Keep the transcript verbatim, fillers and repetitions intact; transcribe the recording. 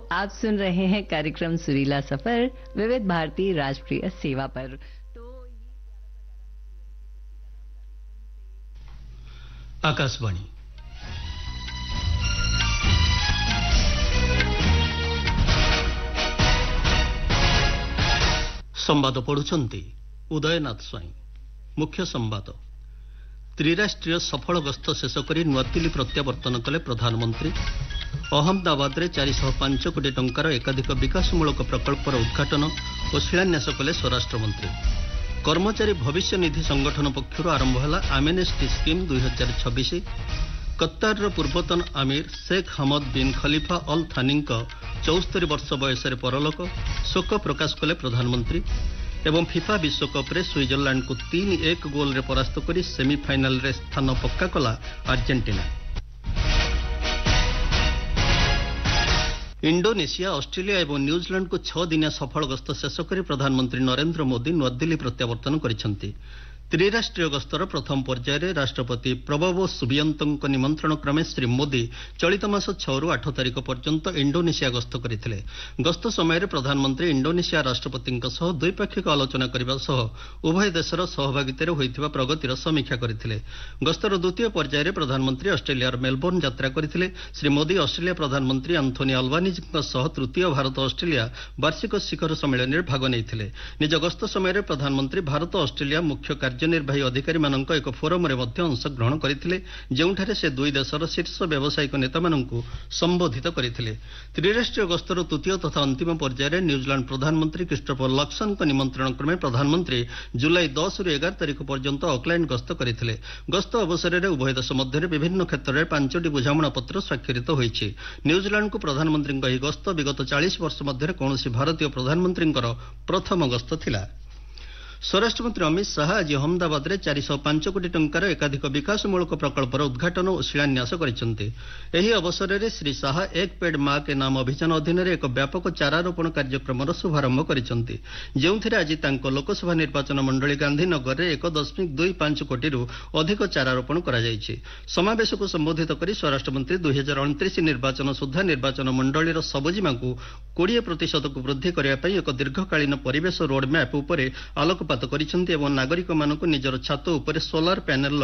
आप सुन रहे हैं कार्यक्रम सुरीला सफर विविध भारती राष्ट्रीय सेवा पर। आकाशवाणी संवाद पढ़ुछंती उदयनाथ स्वाई। मुख्य संवाद त्रिराष्ट्रीय सफल गस्त शेष करी नुआदिल्ली प्रत्यावर्तन कले प्रधानमंत्री। अहमदाबाद चार सौ पांच कोटी टंकार एकाधिक विकासमूलक प्रकल्पर उद्घाटन और शिलान्यास कले स्वराष्ट्रमंत्री। कर्मचारी भविष्य निधि संगठन पक्षर आरंभ है आमेनेस्टी स्कीम दुई हजार छब्बीस। कत्तार पूर्वतन आमिर शेख हमद बिन खलीफा अल थानी चौस्तरी वर्ष बयस परलोक शोक प्रकाश कले प्रधानमंत्री। एवं फिफा विश्वकप रे स्विट्जरलैंड को तीन एक गोल रे परास्त करी सेमीफाइनल रे स्थान पक्का कला अर्जेंटीना। इंडोनेशिया ऑस्ट्रेलिया और न्यूजीलैंड को छह दिनिया सफल गस्त शेष करी प्रधानमंत्री नरेंद्र मोदी नुआदिल्ली प्रत्यावर्तन करिसेंती। त्रिराष्ट्रीय गस्तर प्रथम पर्यायर राष्ट्रपति प्रबोवो सुबियंतो निमंत्रण क्रमे श्री मोदी चलित मास छह रु आठ तारिख पर्यंत इंडोनेशिया गस्त करथिले। गस्त समय प्रधानमंत्री इंडोनेशिया राष्ट्रपति द्विपाक्षिक आलोचना करने सह उभय देशर सहभागितार होइथिबा प्रगतिर समीक्षा करथिले। गस्तर द्वितीय पर्यायर प्रधानमंत्री ऑस्ट्रेलियार मेलबोर्न यात्रा करथिले। श्री मोदी ऑस्ट्रेलिया प्रधानमंत्री एंथोनी अल्बानीज सह तृतीय भारत ऑस्ट्रेलिया वार्षिक शिखर सम्मेलन में भाग नहीं। निज गस्त समय प्रधानमंत्री भारत ऑस्ट्रेलिया मुख्य कार्यनिर्वाही अधिकारी मानक एक फोरम रे मध्य अंशग्रहण करथिले, जेउठारे से दुई देशर शीर्ष व्यावसायिक नेता मानकु संबोधित करथिले। त्रिराष्ट्रीय गस्तर तृतीय तथा अंतिम पर्यायर न्यूजीलैंड प्रधानमंत्री क्रिस्टोफर लक्सन निमंत्रण क्रमे प्रधानमंत्री जुलाई दस रु एगार तारिख पर्यंत ऑकलैंड गस्त करथिले। गस्त अवसर में उभय देश मध्य विभिन्न क्षेत्र में पांचटी बुझामणा पत्र स्वाक्षरित होईछि। न्यूजीलैंड को प्रधानमंत्री यह गस्त विगत चालीस वर्ष मध्य कौनसी भारतीय प्रधानमंत्री प्रथम गस्त थिला। स्वराष्ट्र मंत्री अमित शाह आज अहमदाबाद में चार सौ पांच कोटी टंकार एकाधिक विकासमूलक प्रकल्पर उद्घाटन और शिलान्यास करिसेंती। एही अवसर में श्री शाह एक पेड़ मां के नाम अभियान अधीन एक व्यापक चारारोपण कार्यक्रम शुभारंभ करिसेंती, जेउथिरे आज तांको लोकसभा निर्वाचन मंडली गांधीनगर में एक दशमिक दुई पांच कोटी रु अधिक चारारोपण करा जायछि। समावेश को संबोधित करी स्वराष्ट्र मंत्री दुई हजार अणतीस निर्वाचन सुधा निर्वाचन मंडलीर सबुजीमा को बीस प्रतिशत को वृद्धि करने एक दीर्घकालीन परिवेश रोडमैप उपरे आलोक पात करिसेंती एवं नागरिक मानक निजर छात उपरे सोलार पैनल